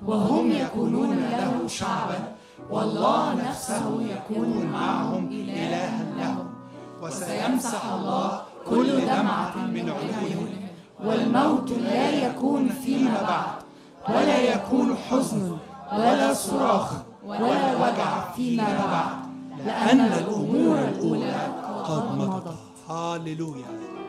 وهم يكونون له شعبا، والله نفسه يكون معهم إلها لهم. وسيمسح الله كل دمعة من عيونهم، والموت لا يكون فيما بعد، ولا يكون حزن ولا صراخ ولا وجع فيما بعد، لأن الأمور الأولى قد مضت. هاليلويا.